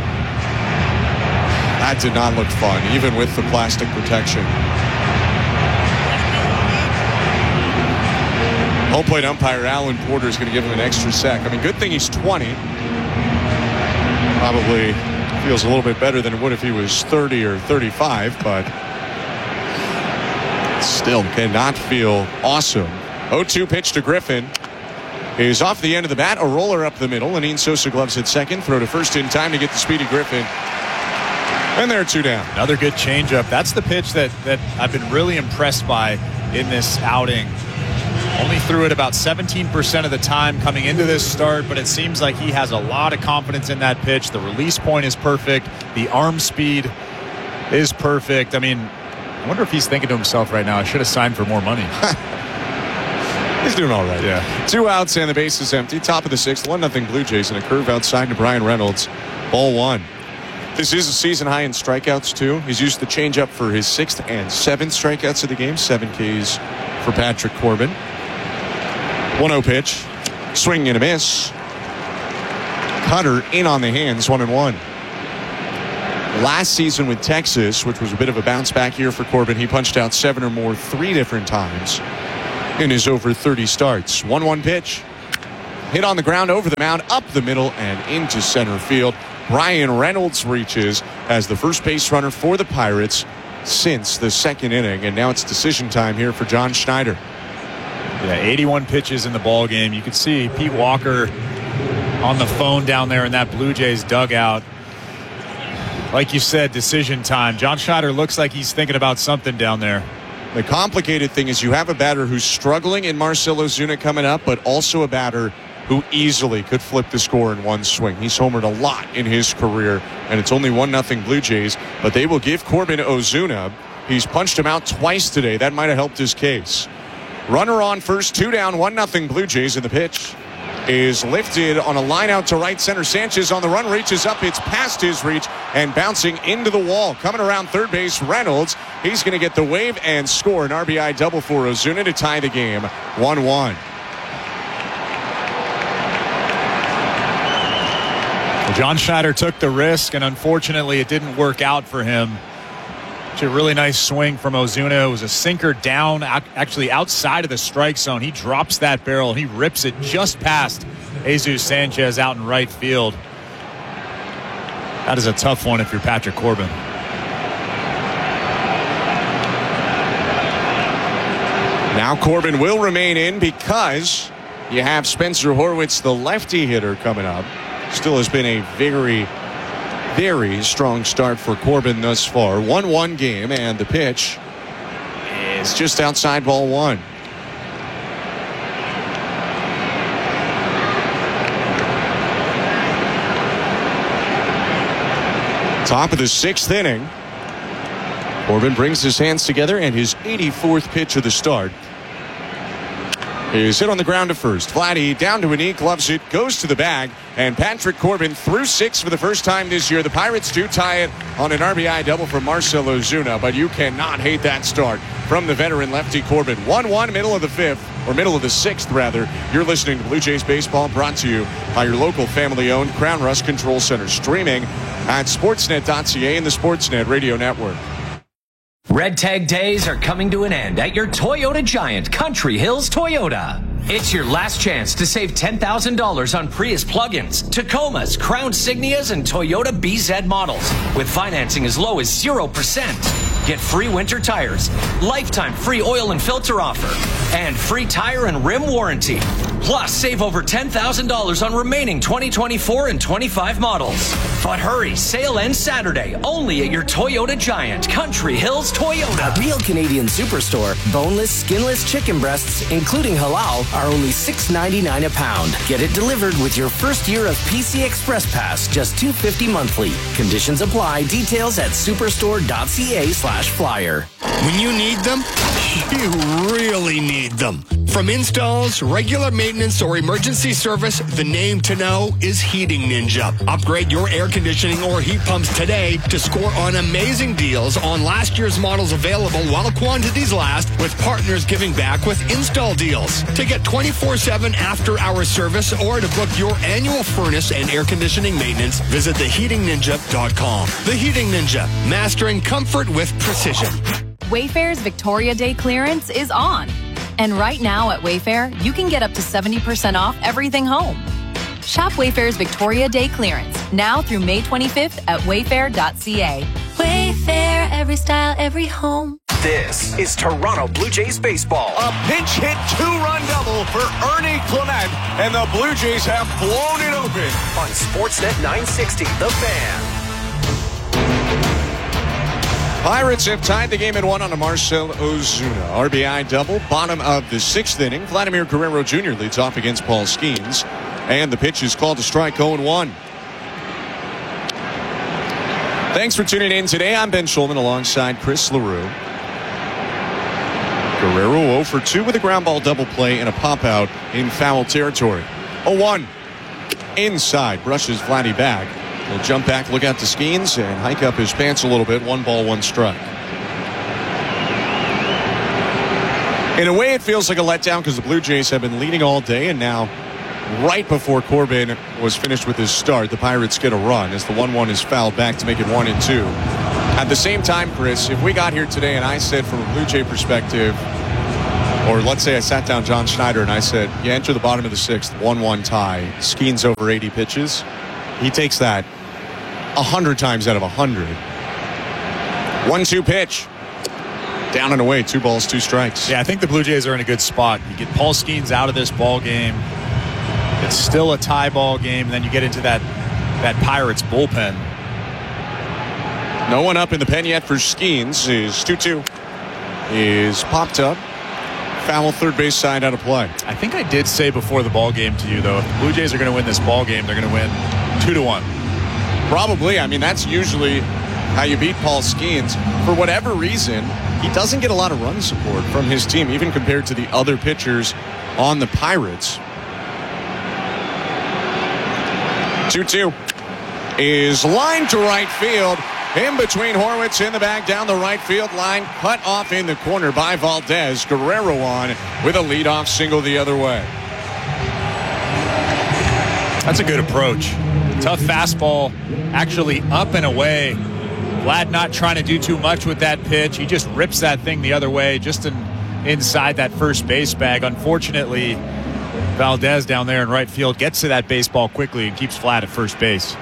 That did not look fun, even with the plastic protection. Home plate umpire Alan Porter is going to give him an extra sec. I mean, good thing he's twenty. Probably feels a little bit better than it would if he was thirty or thirty-five, but still cannot feel awesome. oh two pitch to Griffin. He's off the end of the bat, a roller up the middle, and Ian Sosa gloves at second. Throw to first in time to get the speedy Griffin. And there, two down.
Another good changeup. That's the pitch that, that I've been really impressed by in this outing. Only threw it about seventeen percent of the time coming into this start, but it seems like he has a lot of confidence in that pitch. The release point is perfect. The arm speed is perfect. I mean, I wonder if he's thinking to himself right now, I should have signed for more money.
He's doing all right.
Yeah.
Two outs and the base is empty. Top of the sixth, one nothing Blue Jays, and a curve outside to Brian Reynolds. Ball one. This is a season high in strikeouts, too. He's used the changeup for his sixth and seventh strikeouts of the game. Seven Ks for Patrick Corbin. one oh pitch. Swing and a miss. Cutter in on the hands, one and one. Last season with Texas, which was a bit of a bounce back year for Corbin, he punched out seven or more three different times in his over thirty starts. one one pitch. Hit on the ground, over the mound, up the middle, and into center field. Bryan Reynolds reaches as the first base runner for the Pirates since the second inning, and now it's decision time here for John Schneider.
Yeah, eighty-one pitches in the ball game. You could see Pete Walker on the phone down there in that Blue Jays dugout. Like you said, decision time. John Schneider looks like he's thinking about something down there.
The complicated thing is you have a batter who's struggling in Marcell Ozuna coming up, but also a batter who easily could flip the score in one swing. He's homered a lot in his career, and it's only one nothing Blue Jays, but they will give Corbin Ozuna. He's punched him out twice today. That might have helped his case. Runner on first, two down, one nothing Blue Jays, and the pitch is lifted on a line out to right center. Sanchez on the run, reaches up. It's past his reach and bouncing into the wall. Coming around third base, Reynolds. He's going to get the wave and score an R B I double for Ozuna to tie the game one one.
John Schneider took the risk, and unfortunately it didn't work out for him. It's a really nice swing from Ozuna. It was a sinker down, actually outside of the strike zone. He drops that barrel, and he rips it just past Jesus Sanchez out in right field. That is a tough one if you're Patrick Corbin.
Now Corbin will remain in because you have Spencer Horwitz, the lefty hitter, coming up. Still has been a very, very strong start for Corbin thus far. one one game, and the pitch is just outside ball one. Top of the sixth inning. Corbin brings his hands together, and his eighty-fourth pitch of the start is hit on the ground to first. Vladdy down to a knee, gloves it, goes to the bag, and Patrick Corbin through six for the first time this year. The Pirates do tie it on an R B I double from Marcell Ozuna, but you cannot hate that start from the veteran lefty Corbin. one one, middle of the fifth, or middle of the sixth, rather. You're listening to Blue Jays Baseball, brought to you by your local family-owned Crown Rust Control Center, streaming at sportsnet dot c a and the Sportsnet Radio Network.
Red Tag Days are coming to an end at your Toyota Giant, Country Hills Toyota. It's your last chance to save ten thousand dollars on Prius plug-ins, Tacomas, Crown Signias, and Toyota B Z models with financing as low as zero percent. Get free winter tires, lifetime free oil and filter offer, and free tire and rim warranty. Plus, save over ten thousand dollars on remaining twenty twenty-four and twenty-five models. But hurry, sale ends Saturday, only at your Toyota Giant, Country Hills Toyota.
At Real Canadian Superstore, boneless, skinless chicken breasts, including halal, are only six ninety-nine a pound. Get it delivered with your first year of P C Express Pass, just two fifty monthly. Conditions apply. Details at superstore dot c a slash flyer.
When you need them, you really need them. From installs, regular maintenance, or emergency service, the name to know is Heating Ninja. Upgrade your air conditioning or heat pumps today to score on amazing deals on last year's models available while quantities last, with partners giving back with install deals. To get twenty-four seven after-hour service or to book your annual furnace and air conditioning maintenance, visit the heating ninja dot com. The Heating Ninja, mastering comfort with precision.
Wayfair's Victoria Day clearance is on. And right now at Wayfair, you can get up to seventy percent off everything home. Shop Wayfair's Victoria Day clearance now through May twenty-fifth at wayfair dot c a.
Wayfair, every style, every home.
This is Toronto Blue Jays baseball.
A pinch hit two-run double for Ernie Clement, and the Blue Jays have blown it open.
On Sportsnet nine sixty, The Fan.
Pirates have tied the game at one on a Marcell Ozuna R B I double. Bottom of the sixth inning. Vladimir Guerrero Junior leads off against Paul Skeens. And the pitch is called to strike oh and one. Thanks for tuning in today. I'm Ben Schulman alongside Chris LaRue. Guerrero oh for two with a ground ball double play and a pop out in foul territory. oh one. Inside. Brushes Vladdy back. He'll jump back, look out to Skeens, and hike up his pants a little bit. One ball, one strike. In a way, it feels like a letdown because the Blue Jays have been leading all day, and now right before Corbin was finished with his start, the Pirates get a run as the one one is fouled back to make it one and two. At the same time, Chris, if we got here today and I said from a Blue Jay perspective, or let's say I sat down John Schneider and I said, you enter the bottom of the sixth, one one tie, Skeens over eighty pitches, he takes that one hundred times out of one hundred. one two pitch. Down and away, two balls, two strikes.
Yeah, I think the Blue Jays are in a good spot. You get Paul Skeens out of this ball game. It's still a tie ball game, and then you get into that that Pirates bullpen.
No one up in the pen yet for Skeens. Is two two. Is popped up. Foul third base side out of play.
I think I did say before the ball game to you, though, if the Blue Jays are going to win this ball game, they're going to win two to one.
Probably. I mean, that's usually how you beat Paul Skeens. For whatever reason, he doesn't get a lot of run support from his team, even compared to the other pitchers on the Pirates. two two is lined to right field. In between Horwitz in the bag down the right field line. Cut off in the corner by Valdez. Guerrero on with a leadoff single the other way.
That's a good approach. Tough fastball, actually up and away. Vlad not trying to do too much with that pitch. He just rips that thing the other way, just in, inside that first base bag. Unfortunately, Valdez down there in right field gets to that baseball quickly and keeps Vlad at first base.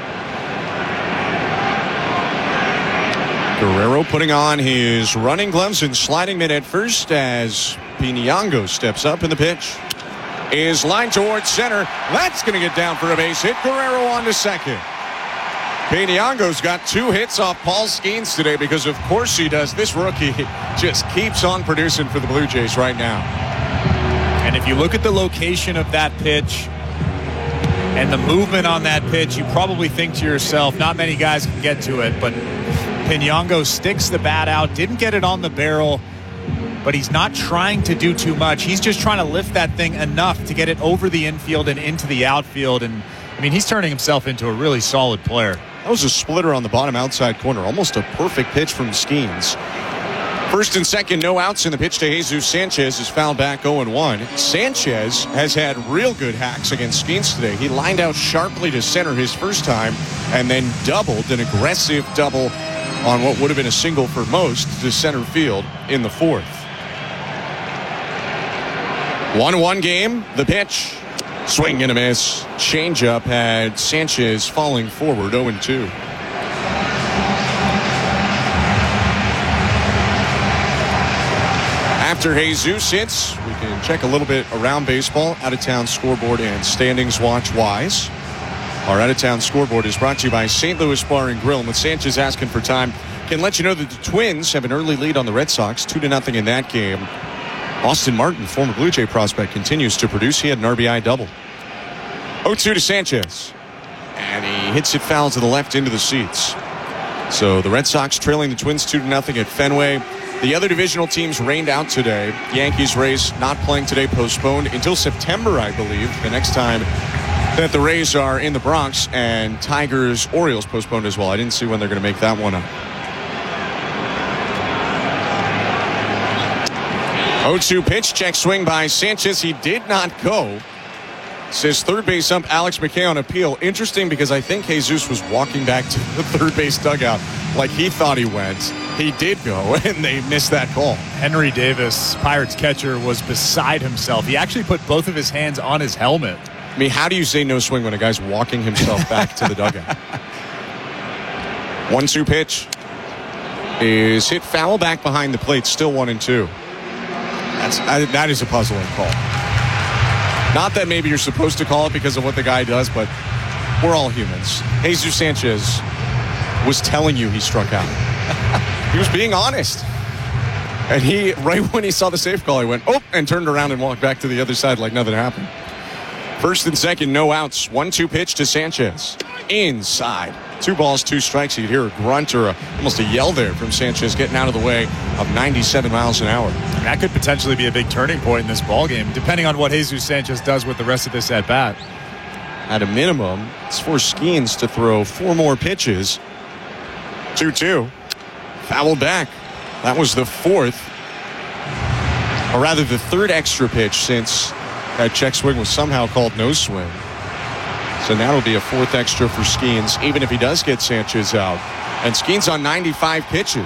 Guerrero putting on his running gloves and sliding mid at first as Piñango steps up in the pitch. Is lined towards center. That's going to get down for a base hit. Guerrero on to second. Piñango's got two hits off Paul Skeens today because of course he does. This rookie just keeps on producing for the Blue Jays right now.
And if you look at the location of that pitch and the movement on that pitch, you probably think to yourself, not many guys can get to it, but Piñango sticks the bat out, didn't get it on the barrel, but he's not trying to do too much. He's just trying to lift that thing enough to get it over the infield and into the outfield. And, I mean, he's turning himself into a really solid player.
That was a splitter on the bottom outside corner. Almost a perfect pitch from Skeens. First and second, no outs, and the pitch to Jesus Sanchez is fouled back oh and one. Sanchez has had real good hacks against Skeens today. He lined out sharply to center his first time and then doubled, an aggressive double on what would have been a single for most to center field in the fourth. one one game, the pitch. Swing and a miss. Changeup had Sanchez falling forward oh and two. After Jesus hits, we can check a little bit around baseball, out-of-town scoreboard and standings watch-wise. Our out-of-town scoreboard is brought to you by Saint Louis Bar and Grill. And with Sanchez asking for time, can let you know that the Twins have an early lead on the Red Sox, two to nothing in that game. Austin Martin, former Blue Jay prospect, continues to produce. He had an R B I double. oh two to Sanchez. And he hits it foul to the left into the seats. So the Red Sox trailing the Twins two to nothing at Fenway. The other divisional teams rained out today. Yankees, Rays not playing today, postponed until September, I believe. The next time that the Rays are in the Bronx, and Tigers, Orioles postponed as well. I didn't see when they're going to make that one up. oh two pitch, check swing by Sanchez. He did not go. Says third base ump Alex McKay on appeal. Interesting because I think Jesus was walking back to the third base dugout like he thought he went. He did go, and they missed that call.
Henry Davis, Pirates catcher, was beside himself. He actually put both of his hands on his helmet.
I mean, how do you say no swing when a guy's walking himself back to the dugout? one two pitch is hit foul back behind the plate. Still one and two. That's I, that is a puzzling call. Not that maybe you're supposed to call it because of what the guy does, but we're all humans. Jesus Sanchez was telling you he struck out. He was being honest. And he, right when he saw the safe call, he went, oh, and turned around and walked back to the other side like nothing happened. First and second, no outs. one two pitch to Sanchez. Inside. Two balls, two strikes. You could hear a grunt or a, almost a yell there from Sanchez getting out of the way of ninety-seven miles an hour.
That could potentially be a big turning point in this ballgame, depending on what Jesus Sanchez does with the rest of this at-bat.
At a minimum, it's for Skeens to throw four more pitches. two two. Fouled back. That was the fourth, or rather the third extra pitch since That check swing was somehow called no swing. So that'll be a fourth extra for Skeens, even if he does get Sanchez out. And Skeens on ninety-five pitches.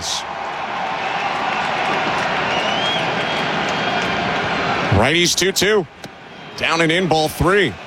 Righties two two. Down and in, ball three.